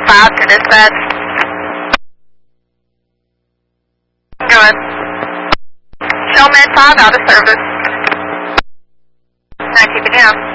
5 to dispatch. Good. Shell Med 5 out of service. Now keep it down.